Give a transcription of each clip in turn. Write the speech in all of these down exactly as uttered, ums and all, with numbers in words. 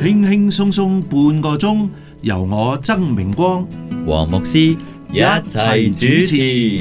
輕輕鬆鬆半個鐘，由我曾明光、 黃牧師一齊主持。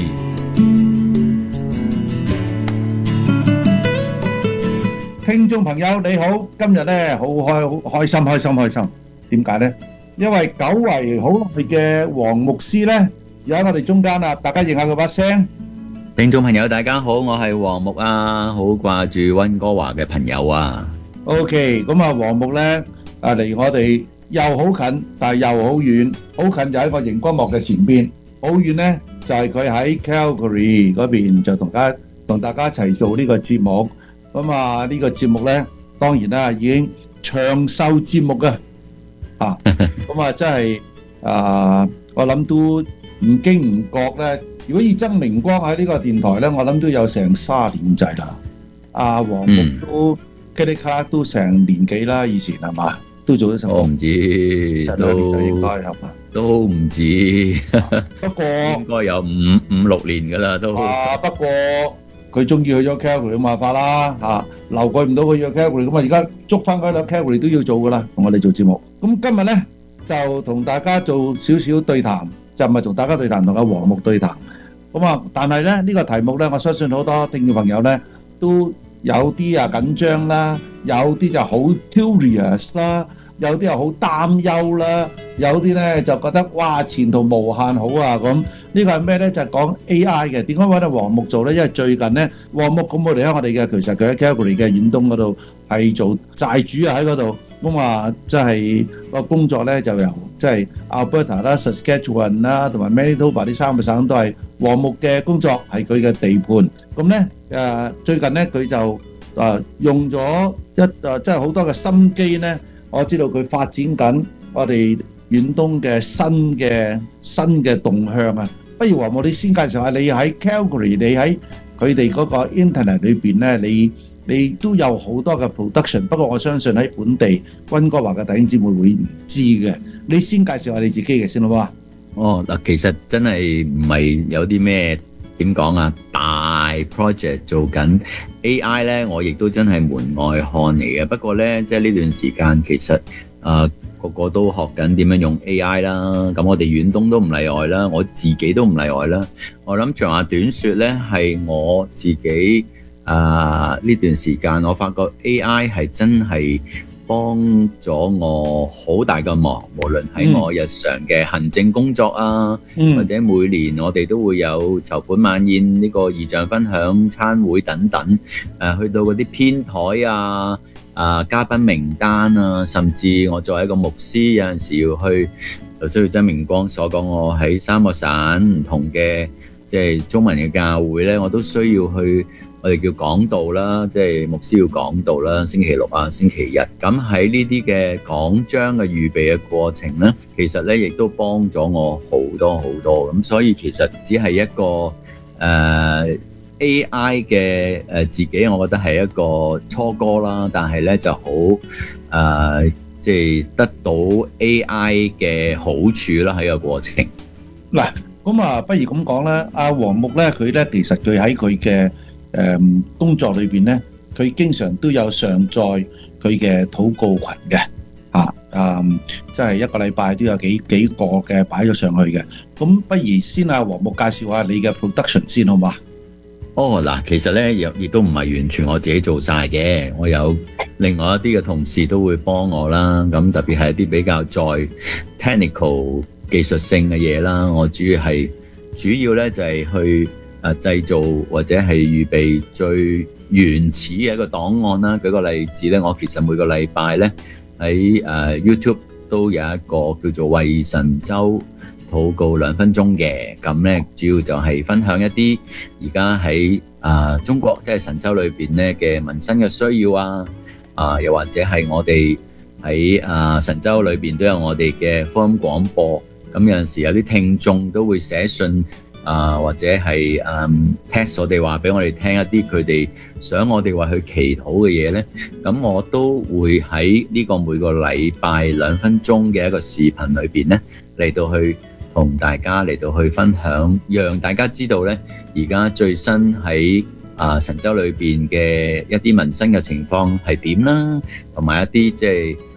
聽眾朋友你好，今日咧好開好開心開心開心，點解咧？因為久違好耐嘅黃牧師咧，又喺我哋中間啦，大家認下佢把聲。 聽眾朋友大家好，我係黃牧啊，好掛住溫哥華嘅朋友啊。 OK，咁啊黃牧咧啊離我哋又好近，但係又好遠。好近就喺個熒光幕嘅前邊，好遠咧就係佢喺 Calgary 嗰邊就同大家同大家一齊做呢個節目。咁啊呢個節目咧，當然啦已經長壽節目嘅啊，咁啊真係啊，我諗都唔經唔覺咧。如果以曾明光喺呢個電台咧，我諗都有成卅年制啦。阿黃牧都噼里卡都成年幾啦，以前係嘛，都做咗成。 我唔知， 十兩年就應該係嘛， 都唔止。 不過應該有五五六年噶啦都。 啊，不過佢終於去咗 Calgary 冇辦法啦嚇，留佢唔到佢去 Calgary，咁啊而家捉翻佢啦 Calgary 都要做噶啦，同我哋做節目。咁今日咧就同大家做少少對談，就唔係同大家對談，同阿黃牧對談。咁啊，但係咧呢個題目咧，我相信好多聽眾朋友咧都有啲啊緊張啦，有啲就好 curious 啦，有啲又好擔憂啦，有啲咧就覺得哇前途無限好啊咁。呢個係咩咧？就係講 A I 嘅。點解揾到黃牧做咧？因為最近咧，黃牧咁我離開我哋嘅，其實佢喺 Calgary 嘅遠東嗰度係做債主啊喺嗰度。咁啊，即係個工作咧就由即係 Alberta 啦、Saskatchewan 啦同埋 Manitoba 呢三個省都係黃牧嘅工作，係佢嘅地盤。咁咧誒，最近咧佢就誒用咗一誒即係好多嘅心機咧，我知道佢發展緊我哋遠東嘅新嘅新嘅動向啊！不如黃牧你先介紹下，你喺 Calgary，你喺佢哋嗰個 Internet 裏邊咧，你你都有好多嘅 production。不過我相信喺本地溫哥華嘅弟兄姊妹會唔知嘅。你先介紹下你自己嘅先好嘛？ 哦，嗱，其實真係唔係有啲咩點講啊，大 project 做緊 A I 咧，我亦都真係門外漢嚟嘅。不過咧，即係呢段時間其實誒。個個都學緊點樣用 A I 啦，咁我哋遠東都唔例外啦，我自己都唔例外啦。我諗長話短說呢，係我自己啊呢段時間，我發覺 A I 係真係幫咗我好大嘅忙，無論喺我日常嘅行政工作啊，嗯、或者每年我哋都會有籌款晚宴呢個異象分享餐會等等，誒、呃、去到嗰啲編台啊。啊，嘉賓名單啊，甚至我作為一個牧師，有陣時要去，就需要曾明光所講，我喺三個省唔同嘅即係中文嘅教會咧，我都需要去，我哋叫講道啦，即係牧師要講道啦，星期六啊、星期日。咁喺呢啲嘅講章嘅預備嘅過程咧，其實咧亦都幫咗我好多好多。咁所以其實只係一個誒。呃A I 嘅誒自己，我覺得係一個初哥啦，但係咧就好誒，即係得到 A I 嘅好處啦喺個過程。 嗱，咁啊，不如咁講啦，阿黃牧咧，佢咧其實佢喺佢嘅誒工作裏邊咧，佢經常都有上載佢嘅禱告群嘅，嚇，誒，即係一個禮拜都有幾幾個嘅擺咗上去嘅。咁不如先阿黃牧介紹下你嘅 production 先好嘛？ 哦，嗱，其實咧又亦都唔係完全我自己做晒嘅，我有另外一啲嘅同事都會幫我啦。咁特別係一啲比較在 technical 技術性嘅嘢啦，我主要係主要咧就係去誒製造或者係預備最原始嘅一個檔案啦。舉個例子咧，我其實每個禮拜咧喺誒 YouTube 都有一個叫做為神州禱告兩分鐘嘅，咁咧主要就係分享一啲而家喺啊中國即係神州裏邊咧嘅民生嘅需要啊，啊又或者係我哋喺啊神州裏邊都有我哋嘅福音廣播，咁有陣時有啲聽眾都會寫信啊或者係嗯 text 我哋話俾我哋聽一啲佢哋想我哋為佢祈禱嘅嘢咧，咁我都會喺呢個每個禮拜兩分鐘嘅一個視頻裏邊咧嚟到去同大家嚟到去分享，讓大家知道咧，而家最新喺啊神州裏邊嘅一啲民生嘅情況係點啦，同埋一啲即係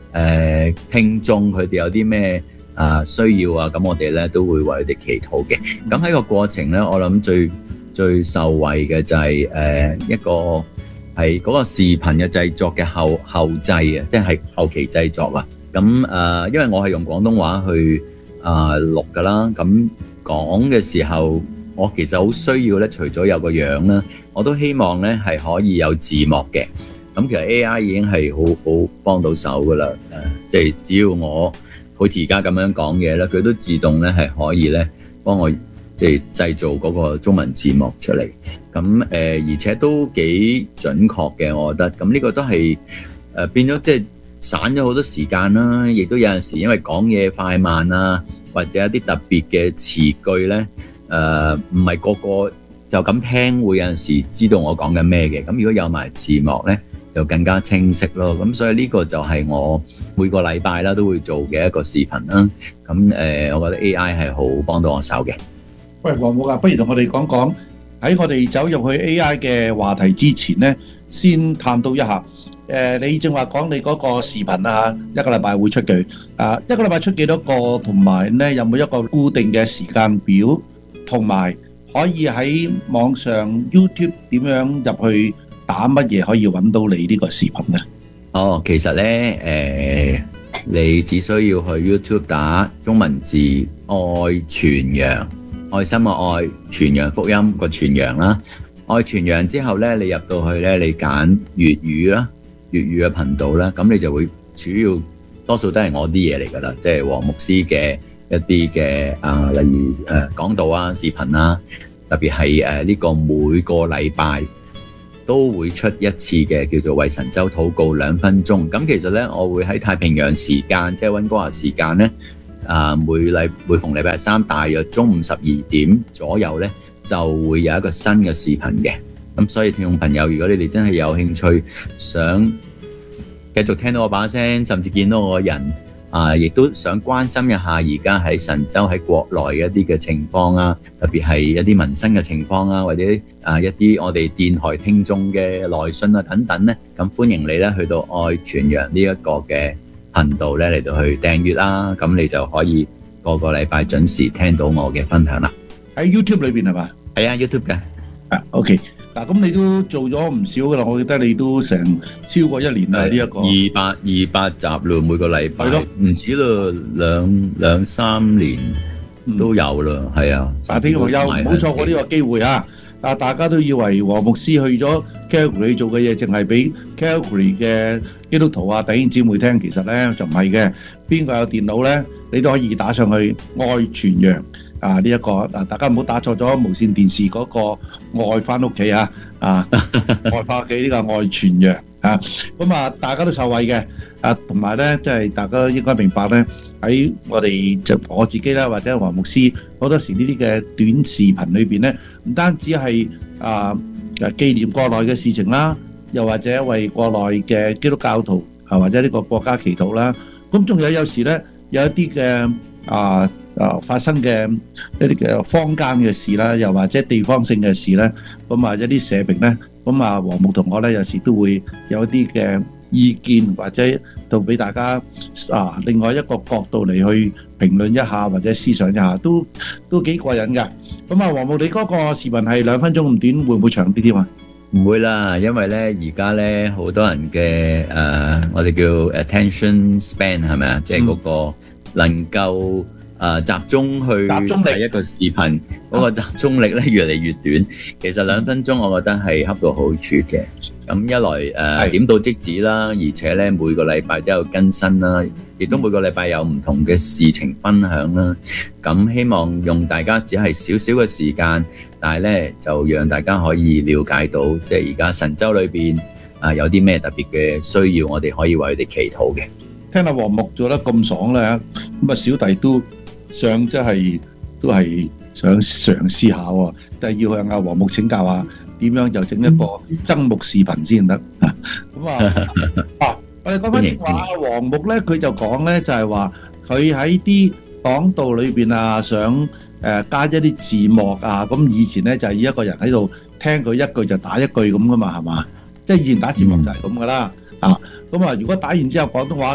誒聽眾佢哋有啲咩啊需要啊，咁我哋咧都會為佢哋祈禱嘅。咁喺個過程咧，我諗最最受惠嘅就係誒一個係嗰個視頻嘅製作嘅後後製啊，即係後期製作啊。咁誒，因為我係用廣東話去啊錄㗎啦，咁講嘅時候，我其實好需要咧，除咗有個樣啦，我都希望咧係可以有字幕嘅。咁其實 A I 已經係好好幫到手㗎啦，誒，即係只要我好似而家咁樣講嘢咧，佢都自動咧係可以咧幫我即係製造嗰個中文字幕出嚟。咁誒、呃，而且都幾準確嘅，我覺得。咁呢個都係誒、呃、變咗即係省咗好多時間啦，亦都有陣時因為講嘢快慢啊，或者一啲特別嘅詞句咧，誒唔係個個就咁聽會有陣時知道我講緊咩嘅。咁如果有埋字幕咧，就更加清晰咯。咁所以呢個就係我每個禮拜啦都會做嘅一個視頻啦。咁誒、呃，我覺得 A I 係好幫到我手嘅。 喂，黃牧啊，不如同我哋講講喺我哋走入去 A I 嘅話題之前咧，先探討一下。誒、呃，你正話講你嗰個視頻啊，一個禮拜會出嘅，啊，一個禮拜出幾多個，同埋咧有冇一個固定嘅時間表，同埋可以喺網上 YouTube 點樣入去打乜嘢可以揾到你呢個視頻咧？ 哦，其實咧，誒、呃，你只需要去 YouTube 打中文字愛傳揚，愛心嘅愛，傳揚福音個傳揚啦。愛傳揚之後咧，你入到去咧，你揀粵語啦。粵語嘅頻道啦，咁你就會主要多數都係我啲嘢嚟㗎啦，即係黃牧師嘅一啲嘅啊，例如誒、呃、講道啊、視頻啊，特別係誒呢個每個禮拜都會出一次嘅叫做為神州禱告兩分鐘。咁其實咧，我會喺太平洋時間，即係溫哥華時間咧，啊、呃、每禮每逢禮拜三大約中午十二點左右咧，就會有一個新嘅視頻嘅。咁所以聽眾朋友，如果你哋真係有興趣，想繼續聽到我把聲，甚至見到我個人，啊，亦都想關心一下而家喺神州喺國內嘅一啲嘅情況啊，特別係一啲民生嘅情況啊，或者啊一啲我哋電台聽眾嘅來信啊等等咧，咁歡迎你咧去到愛傳揚呢一個嘅頻道咧嚟到去訂閱啦，咁你就可以個個禮拜準時聽到我嘅分享啦。 喺 YouTube 裏邊係嘛？ 係啊 ，YouTube 嘅。 啊 OK。嗱，咁你都做咗唔少噶啦，我記得你都成超過一年啦呢一個。 二百二百集咯，每個禮拜。 係咯， 唔止咯，兩兩三年都有啦，係啊。 嗱，聽眾朋友唔好錯過呢個機會啊！啊，大家都以為黃牧師去咗 Calgary 做嘅嘢，淨係俾 Calgary 嘅基督徒啊弟兄姊妹聽，其實咧就唔係嘅。邊個有電腦咧，你都可以打上去愛傳揚。啊！呢、這、一個啊，大家唔好打錯咗無線電視嗰個愛翻屋企啊！啊，愛翻屋企呢個愛傳揚啊！咁啊，大家都受惠嘅啊，同埋咧，即係大家都應該明白咧，喺我哋就我自己啦，或者黃牧師好多時呢啲嘅短視頻裏邊咧，唔單止係啊誒紀念國內嘅事情啦，又或者為國內嘅基督教徒啊或者呢個國家祈禱啦，咁仲有有時咧有一啲嘅啊。啊！發生嘅一啲嘅坊間嘅事啦，又或者地方性嘅事咧，咁啊一啲社評咧，咁啊黃牧同我咧有時都會有一啲嘅意見，或者到俾大家啊另外一個角度嚟去評論一下，或者思想一下，都都幾過癮㗎。咁啊黃牧，你嗰個視頻係兩分鐘咁短，會唔會長啲添啊？ 唔會啦，因為咧而家咧好多人嘅誒、呃，我哋叫 attention span 係咪啊？即係嗰個能夠。誒、呃、集中去睇一個視頻，嗰、那個集中力咧越嚟越短。其實兩分鐘，我覺得係恰到好處嘅。咁一來誒、呃、點到即止啦，而且咧每個禮拜都有更新啦，亦都每個禮拜有唔同嘅事情分享啦。咁希望用大家只係少少嘅時間，但係咧就讓大家可以了解到，即係而家神州裏邊啊有啲咩特別嘅需要，我哋可以為佢哋祈禱嘅。 聽到黃牧做得咁爽咧，咁啊小弟都〜想即係都係想嘗試下喎，但係要向阿黃牧請教下點樣就整一個爭目視頻先得啊！咁啊，啊，我哋講翻話阿黃牧咧，佢就講咧就係話佢喺啲講道裏邊啊，想誒加一啲字幕啊，咁以前咧就係一個人喺度聽佢一句就打一句咁噶嘛，係嘛？即係以前打字幕就係咁噶啦，啊！咁啊，如果打完之後廣東話咧，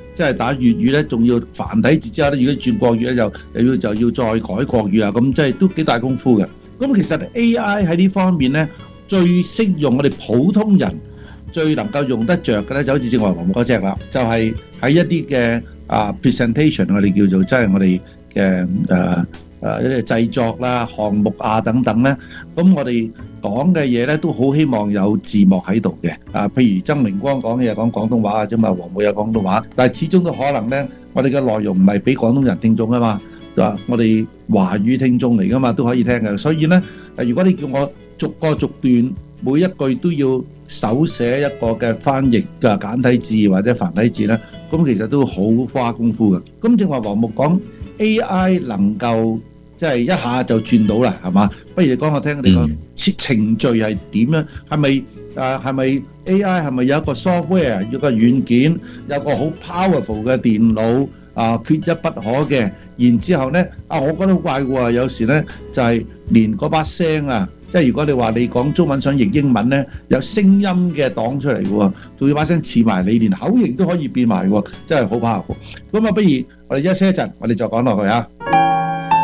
即係打粵語咧，仲要繁體字之後咧，如果轉國語咧，就又要就要再改國語啊，咁即係都幾大功夫嘅。咁其實 A I 喺呢方面咧，最適用我哋普通人最能夠用得着嘅咧，就好似正話黃木嗰隻啦，就係喺一啲嘅啊 presentation， 我哋叫做即係我哋嘅誒誒一啲製作啦、項目啊等等咧，咁我哋講嘅嘢咧都好希望有字幕喺度嘅。啊，譬如曾明光講嘅嘢講廣東話啊啫嘛，黃木有廣東話，但係始終都可能咧，我哋嘅內容唔係俾廣東人聽眾啊嘛，啊，我哋華語聽眾嚟噶嘛，都可以聽嘅。所以咧，誒，如果你叫我逐個逐段每一句都要手寫一個嘅翻譯嘅簡體字或者繁體字咧，咁其實都好花功夫嘅。咁正話黃木講 A I 能夠即係一下就轉到啦，係嘛？不如你講我聽，你個程序係點樣？係咪誒係咪 A I 係咪有一個 software，有個軟件，有個好 powerful 嘅電腦啊，缺一不可嘅？然之後咧啊，我覺得好怪喎，有時咧就係連嗰把聲啊，即係如果你話你講中文想譯英文咧，有聲音嘅檔出嚟嘅喎，仲要把聲似埋你，連口型都可以變埋喎，真係好 powerful。咁啊，不如我哋休息一陣，我哋再講落去啊。